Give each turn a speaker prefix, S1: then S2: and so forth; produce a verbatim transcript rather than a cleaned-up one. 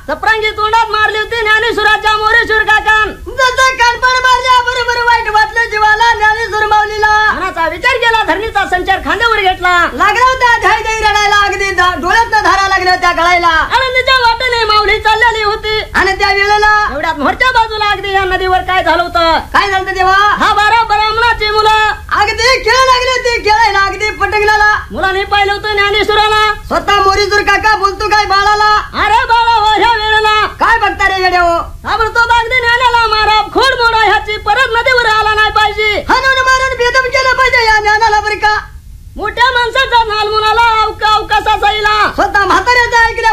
S1: सप्रांगी तोंडात मारली होती ज्ञानेश्वराच्या मोरेश्वर काकान.
S2: जसं कानपण मारल्या बरोबर वाईट वाटलं जीवाला ज्ञानेश्वर माऊलीला.
S1: मनाचा विचार केला, धरणीचा संचार खांद्यावर घेतला.
S2: लागला होता धाय धाय रडायला, अगदी डोळ्यात धारा लागल्या होत्या गळायला.
S1: आनंदीच्या वाटेने माऊली चाललेली होती.
S2: आणि त्या वेळेला
S1: एवढ्यात मोरच्या बाजूला अगदी या नदीवर काय झालं होतं?
S2: काय झालं देवा?
S1: हा बारा ब्राह्मणाची मुलं
S2: अगदी खेळ लागली होती, खेळायला अगदी पटकनाला.
S1: मुलांनी पाहिलं होतं ज्ञानेश्वराला.
S2: स्वतः मोरेश्वर काका बोलतो काय बाळाला,
S1: अरे बाळा हो, ह्या वेळेला
S2: काय बघता रे येड्या हो?
S1: ताबडतोब अगदी ज्ञानाला मारा, खोड मोडा, ह्याची परत नदीवर आला नाही पाहिजे.
S2: हाणून मारून बेदम केलं पाहिजे या ज्ञानाला बरं का.
S1: मोठ्या माणसाचा नाल मुलाला अवका अवकासा साईला.
S2: स्वतः म्हाताऱ्याचा ऐकल्या